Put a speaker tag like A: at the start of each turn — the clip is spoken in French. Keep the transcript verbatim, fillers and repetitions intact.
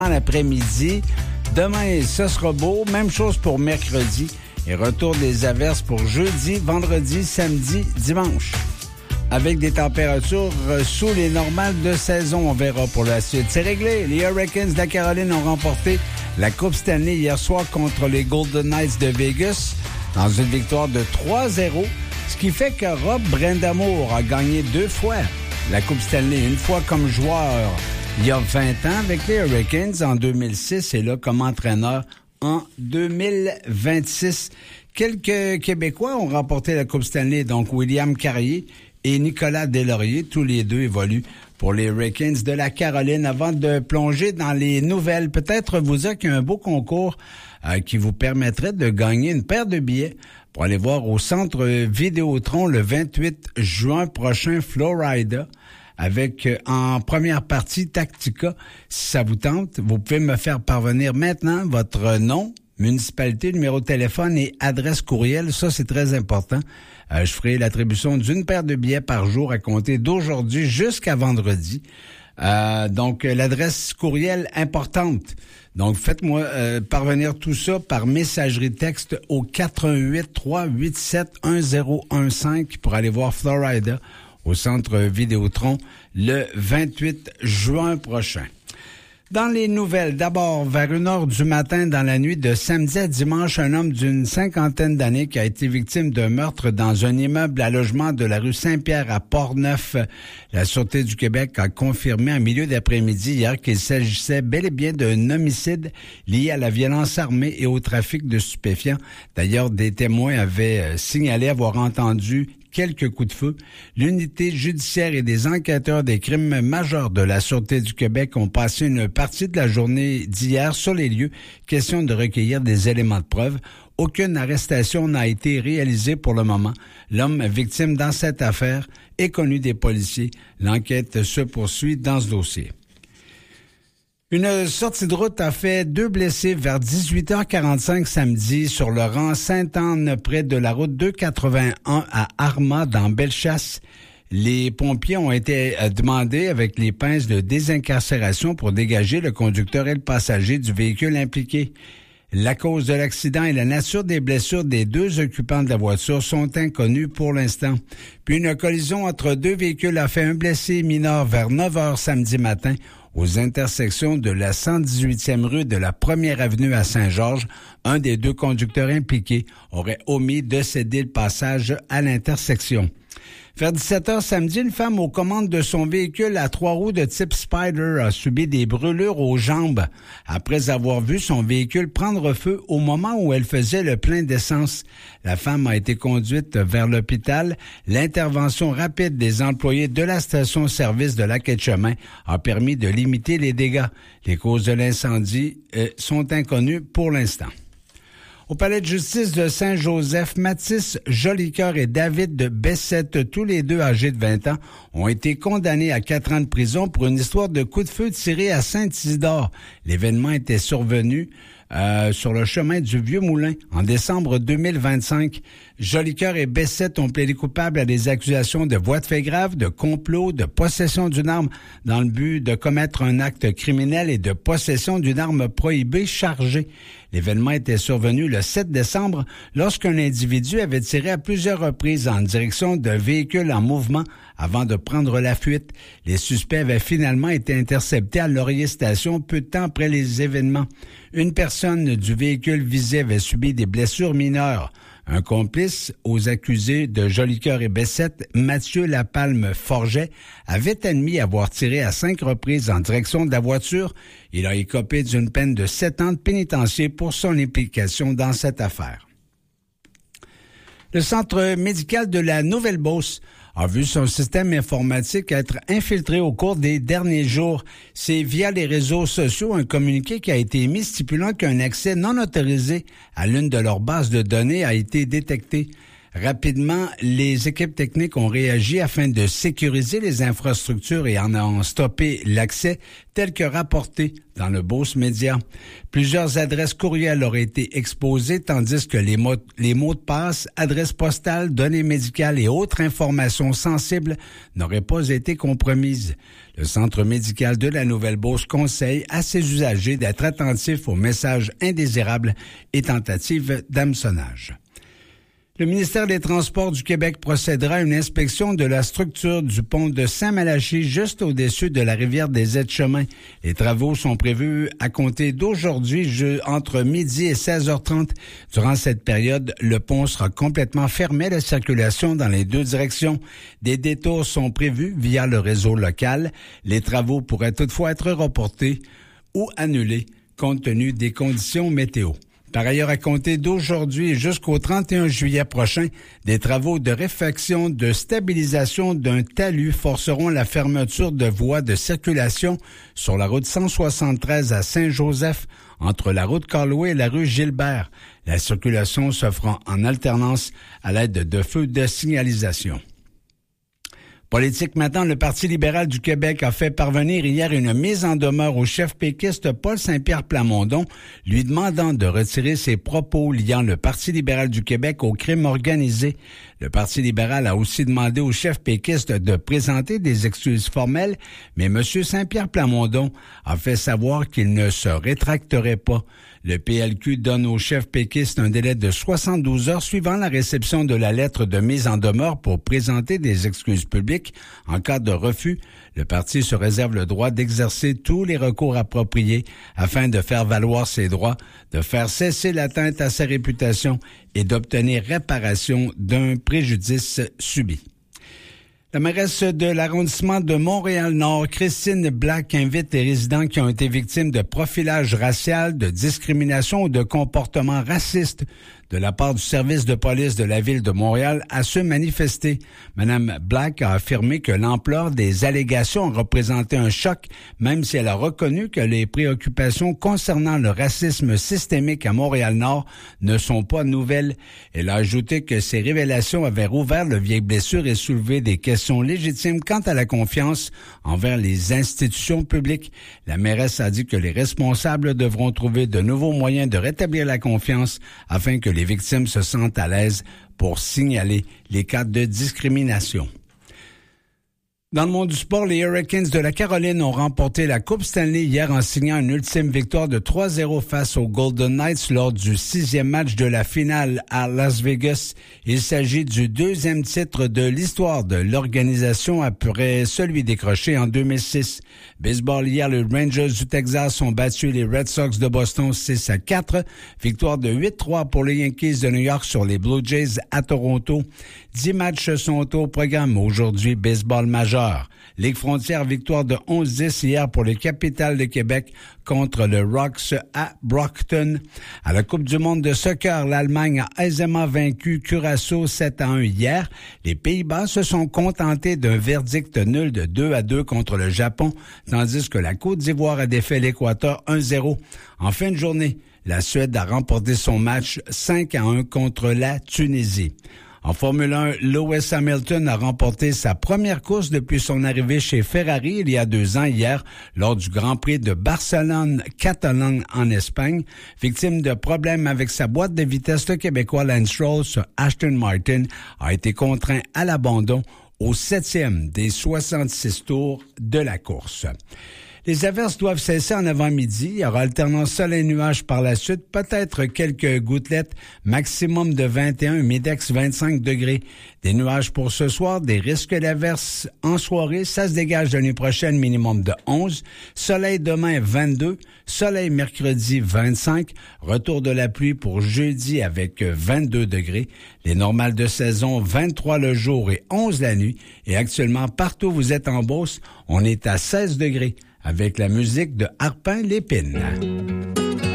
A: l'après-midi. Demain, ce sera beau. Même chose pour mercredi. Et retour des averses pour jeudi, vendredi, samedi, dimanche. Avec des températures sous les normales de saison, on verra pour la suite. C'est réglé. Les Hurricanes de la Caroline ont remporté la Coupe Stanley hier soir contre les Golden Knights de Vegas dans une victoire de trois zéro. Ce qui fait que Rob Brindamour a gagné deux fois la Coupe Stanley. Une fois comme joueur il y a vingt ans avec les Hurricanes en deux mille six et là comme entraîneur en deux mille vingt-six. Quelques Québécois ont remporté la Coupe Stanley, donc William Carrier et Nicolas Deslauriers, tous les deux évoluent pour les Hurricanes de la Caroline. Avant de plonger dans les nouvelles, peut-être vous dire qu'il y a un beau concours euh, qui vous permettrait de gagner une paire de billets pour aller voir au Centre Vidéotron le vingt-huit juin prochain Florida. Avec euh, en première partie Tactica. Si ça vous tente, vous pouvez me faire parvenir maintenant votre nom, municipalité, numéro de téléphone et adresse courriel. Ça, c'est très important. Euh, je ferai l'attribution d'une paire de billets par jour à compter d'aujourd'hui jusqu'à vendredi. Euh, donc, l'adresse courriel importante. Donc, faites-moi euh, parvenir tout ça par messagerie texte au quatre un huit, trois huit sept, un zéro un cinq pour aller voir Florida au Centre Vidéotron le vingt-huit juin prochain. Dans les nouvelles, d'abord, vers une heure du matin dans la nuit de samedi à dimanche, un homme d'une cinquantaine d'années qui a été victime d'un meurtre dans un immeuble à logement de la rue Saint-Pierre à Portneuf. La Sûreté du Québec a confirmé en milieu d'après-midi hier qu'il s'agissait bel et bien d'un homicide lié à la violence armée et au trafic de stupéfiants. D'ailleurs, des témoins avaient signalé avoir entendu quelques coups de feu. L'unité judiciaire et des enquêteurs des crimes majeurs de la Sûreté du Québec ont passé une partie de la journée d'hier sur les lieux. Question de recueillir des éléments de preuve. Aucune arrestation n'a été réalisée pour le moment. L'homme victime dans cette affaire est connu des policiers. L'enquête se poursuit dans ce dossier. Une sortie de route a fait deux blessés vers dix-huit heures quarante-cinq samedi sur le rang Sainte-Anne près de la route deux cent quatre-vingt-un à Armand dans Bellechasse. Les pompiers ont été demandés avec les pinces de désincarcération pour dégager le conducteur et le passager du véhicule impliqué. La cause de l'accident et la nature des blessures des deux occupants de la voiture sont inconnus pour l'instant. Puis une collision entre deux véhicules a fait un blessé mineur vers neuf heures samedi matin aux intersections de la cent dix-huitième rue de la première avenue à Saint-Georges. Un des deux conducteurs impliqués aurait omis de céder le passage à l'intersection. Vers dix-sept heures samedi, une femme aux commandes de son véhicule à trois roues de type Spider a subi des brûlures aux jambes après avoir vu son véhicule prendre feu au moment où elle faisait le plein d'essence. La femme a été conduite vers l'hôpital. L'intervention rapide des employés de la station-service de Lac-Etchemin a permis de limiter les dégâts. Les causes de l'incendie euh, sont inconnues pour l'instant. Au palais de justice de Saint-Joseph, Mathis Jolicoeur et David de Bessette, tous les deux âgés de vingt ans, ont été condamnés à quatre ans de prison pour une histoire de coup de feu tiré à Saint-Isidore. L'événement était survenu euh, sur le chemin du Vieux-Moulin en décembre deux mille vingt-cinq. Jolicoeur et Bessette ont plaidé coupables à des accusations de voies de fait grave, de complot, de possession d'une arme dans le but de commettre un acte criminel et de possession d'une arme prohibée chargée. L'événement était survenu le sept décembre lorsqu'un individu avait tiré à plusieurs reprises en direction d'un véhicule en mouvement avant de prendre la fuite. Les suspects avaient finalement été interceptés à Laurier Station peu de temps après les événements. Une personne du véhicule visé avait subi des blessures mineures. Un complice aux accusés de Jolicoeur et Bessette, Mathieu Lapalme-Forget, avait admis avoir tiré à cinq reprises en direction de la voiture. Il a écopé d'une peine de sept ans de pénitencier pour son implication dans cette affaire. Le centre médical de la Nouvelle-Beauce a vu son système informatique être infiltré au cours des derniers jours. C'est via les réseaux sociaux un communiqué qui a été émis stipulant qu'un accès non autorisé à l'une de leurs bases de données a été détecté. Rapidement, les équipes techniques ont réagi afin de sécuriser les infrastructures et en ont stoppé l'accès, tel que rapporté dans le Beauce Média. Plusieurs adresses courriels auraient été exposées, tandis que les mots, les mots de passe, adresses postales, données médicales et autres informations sensibles n'auraient pas été compromises. Le Centre médical de la Nouvelle-Beauce conseille à ses usagers d'être attentifs aux messages indésirables et tentatives d'hameçonnage. Le ministère des Transports du Québec procédera à une inspection de la structure du pont de Saint-Malachie juste au-dessus de la rivière des Aides-Chemins. Les travaux sont prévus à compter d'aujourd'hui entre midi et seize heures trente. Durant cette période, le pont sera complètement fermé à la circulation dans les deux directions. Des détours sont prévus via le réseau local. Les travaux pourraient toutefois être reportés ou annulés compte tenu des conditions météo. Par ailleurs, à compter d'aujourd'hui jusqu'au trente et un juillet prochain, des travaux de réfaction de stabilisation d'un talus forceront la fermeture de voies de circulation sur la route cent soixante-treize à Saint-Joseph, entre la route Carlouet et la rue Gilbert. La circulation se fera en alternance à l'aide de feux de signalisation. Politique maintenant, le Parti libéral du Québec a fait parvenir hier une mise en demeure au chef péquiste Paul Saint-Pierre Plamondon, lui demandant de retirer ses propos liant le Parti libéral du Québec au crime organisé. Le Parti libéral a aussi demandé au chef péquiste de présenter des excuses formelles, mais M. Saint-Pierre Plamondon a fait savoir qu'il ne se rétracterait pas. Le P L Q donne au chef péquiste un délai de soixante-douze heures suivant la réception de la lettre de mise en demeure pour présenter des excuses publiques. En cas de refus, le parti se réserve le droit d'exercer tous les recours appropriés afin de faire valoir ses droits, de faire cesser l'atteinte à sa réputation et d'obtenir réparation d'un préjudice subi. La mairesse de l'arrondissement de Montréal-Nord, Christine Black, invite les résidents qui ont été victimes de profilage racial, de discrimination ou de comportements racistes de la part du service de police de la ville de Montréal à se manifester. Madame Black a affirmé que l'ampleur des allégations a représenté un choc, même si elle a reconnu que les préoccupations concernant le racisme systémique à Montréal-Nord ne sont pas nouvelles. Elle a ajouté que ces révélations avaient rouvert de vieilles blessures et soulevé des questions légitimes quant à la confiance envers les institutions publiques. La mairesse a dit que les responsables devront trouver de nouveaux moyens de rétablir la confiance afin que les Les victimes se sentent à l'aise pour signaler les cas de discrimination. Dans le monde du sport, les Hurricanes de la Caroline ont remporté la Coupe Stanley hier en signant une ultime victoire de trois zéro face aux Golden Knights lors du sixième match de la finale à Las Vegas. Il s'agit du deuxième titre de l'histoire de l'organisation après celui décroché en deux mille six. Baseball, hier, les Rangers du Texas ont battu les Red Sox de Boston six à quatre. Victoire de huit trois pour les Yankees de New York sur les Blue Jays à Toronto. Dix matchs sont au programme aujourd'hui, baseball majeur. Ligue Frontière, victoire de onze dix hier pour les Capitals de Québec contre le Rocks à Brockton. À la Coupe du monde de soccer, l'Allemagne a aisément vaincu Curaçao sept à un hier. Les Pays-Bas se sont contentés d'un verdict nul de deux à deux contre le Japon, tandis que la Côte d'Ivoire a défait l'Équateur un zéro. En fin de journée, la Suède a remporté son match cinq à un contre la Tunisie. En Formule un, Lewis Hamilton a remporté sa première course depuis son arrivée chez Ferrari il y a deux ans hier lors du Grand Prix de Barcelone-Catalogne en Espagne. Victime de problèmes avec sa boîte de vitesse, le Québécois Lance Stroll sur Aston Martin a été contraint à l'abandon au septième des soixante-six tours de la course. Les averses doivent cesser en avant-midi. Il y aura alternance soleil-nuage par la suite, peut-être quelques gouttelettes, maximum de vingt et un, midex vingt-cinq degrés. Des nuages pour ce soir, des risques d'averses en soirée. Ça se dégage l'année prochaine, minimum de onze. Soleil demain, vingt-deux. Soleil mercredi, vingt-cinq. Retour de la pluie pour jeudi avec vingt-deux degrés. Les normales de saison, vingt-trois le jour et onze la nuit. Et actuellement, partout où vous êtes en Beauce, on est à seize degrés. Avec la musique de Harpin Lépine.